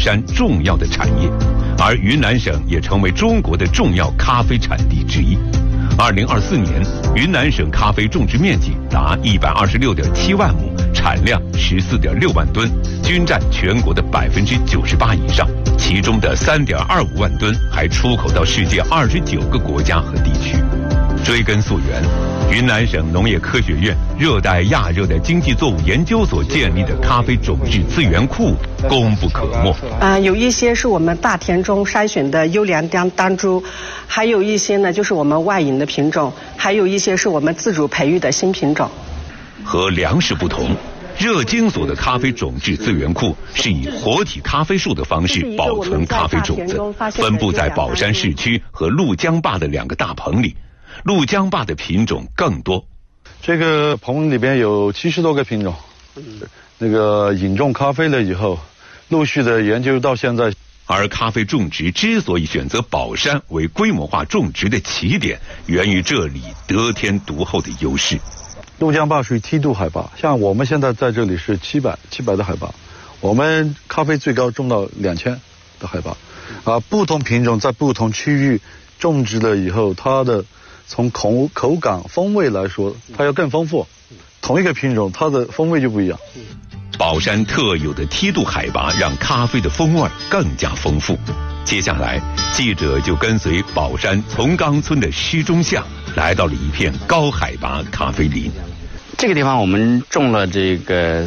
山重要的产业，而云南省也成为中国的重要咖啡产地之一。2024年，云南省咖啡种植面积达126.7万亩，产量14.6万吨，均占全国的98%以上。其中的3.25万吨还出口到世界29个国家和地区。追根溯源，云南省农业科学院热带亚热带经济作物研究所建立的咖啡种质资源库功不可没。 有一些是我们大田中筛选的优良单株，还有一些呢就是我们外引的品种，还有一些是我们自主培育的新品种。 和粮食不同，热经所的咖啡种质资源库是以活体咖啡树的方式保存咖啡种子，分布在宝山市区和怒江坝的2个大棚里。怒江坝的品种更多， 这个棚里边有70多个品种。那个引种咖啡了以后，陆续的研究到现在。 而咖啡种植之所以选择宝山为规模化种植的起点，源于这里得天独厚的优势。 怒江坝属于梯度海拔，像我们现在在这里是700的海拔，我们咖啡最高种到2000的海拔。不同品种在不同区域种植了以后，它的从口感风味来说，它要更丰富。同一个品种，它的风味就不一样。 宝山特有的梯度海拔让咖啡的风味更加丰富。接下来，记者就跟随宝山从岗村的施中巷，来到了一片高海拔咖啡林。 这个地方我们种了这个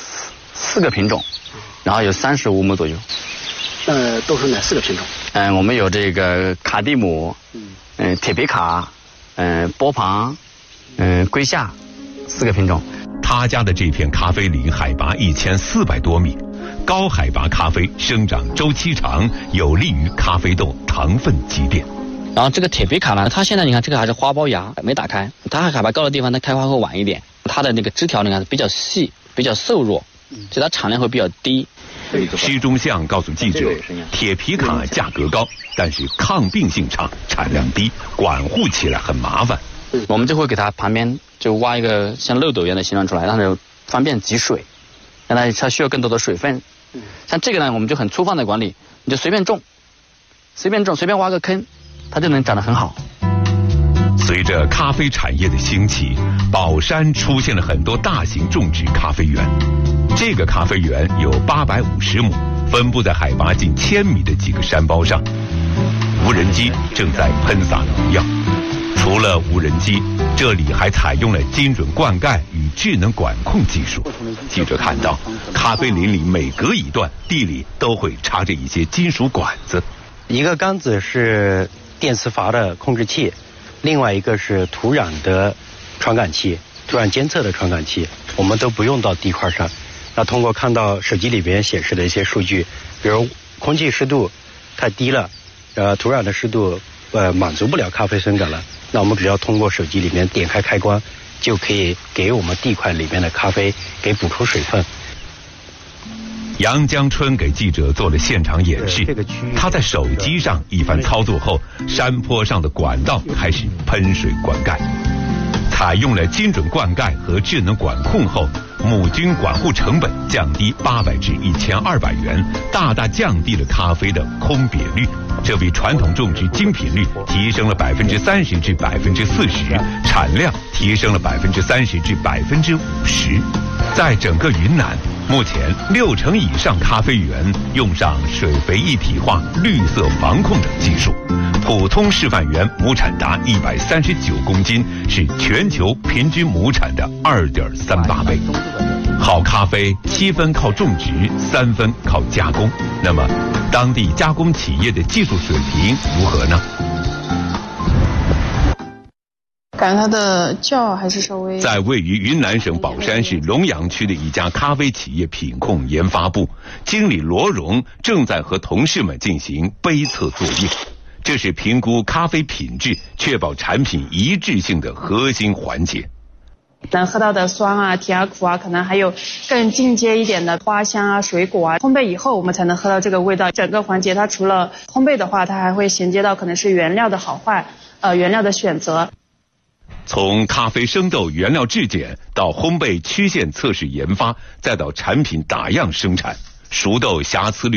4个品种，然后有35亩左右。 都是哪4个品种？ 我们有这个卡蒂姆，铁皮卡，波旁，龟夏，4个品种。 他家的这片咖啡林海拔1400多米，高海拔咖啡生长周期长，有利于咖啡豆糖分积淀。 然后这个铁皮卡呢，它现在你看这个还是花苞芽没打开，它海拔高的地方它开花会晚一点，它的那个枝条你看比较细，比较瘦弱，所以它产量会比较低。 施中巷告诉记者，铁皮卡价格高，但是抗病性差，产量低，管护起来很麻烦。 我们就会给它旁边就挖一个像漏斗一样的形状出来，让它方便集水，让它需要更多的水分。像这个呢，我们就很粗放的管理，你就随便种，随便挖个坑，它就能长得很好。 随着咖啡产业的兴起，宝山出现了很多大型种植咖啡园。这个咖啡园有850亩，分布在海拔近1000米的几个山包上。无人机正在喷洒农药。除了无人机，这里还采用了精准灌溉与智能管控技术。记者看到，咖啡林里每隔一段，地里都会插着一些金属管子。 一个缸子是电磁阀的控制器，另外一个是土壤的传感器，土壤监测的传感器，我们都不用到地块上。那通过看到手机里边显示的一些数据，比如空气湿度太低了，土壤的湿度满足不了咖啡生长了，那我们只要通过手机里面点开开关，就可以给我们地块里面的咖啡给补充水分。 杨江春给记者做了现场演示，他在手机上一番操作后，山坡上的管道开始喷水灌溉。采用了精准灌溉和智能管控后，亩均管护成本降低800至1200元，大大降低了咖啡的空瘪率，这比传统种植精品率提升了30%至40%，产量提升了30%至50%。在整个云南，目前60%以上咖啡园用上水肥一体化、绿色防控等技术。普通示范园亩产达139公斤，是全球平均亩产的2.38倍。好咖啡7分靠种植，3分靠加工。那么，当地加工企业的技术水平如何呢？ 感觉它的窖还是稍微。 在位于云南省宝山市龙阳区的一家咖啡企业品控研发部，经理罗荣正在和同事们进行杯测作业。这是评估咖啡品质、确保产品一致性的核心环节。 能喝到的酸啊、甜啊、苦啊，可能还有更进阶一点的花香啊、水果啊。烘焙以后，我们才能喝到这个味道。整个环节它除了烘焙的话，它还会衔接到可能是原料的好坏，原料的选择。 从咖啡生豆原料质检到烘焙曲线测试研发，再到产品打样生产，熟豆瑕疵率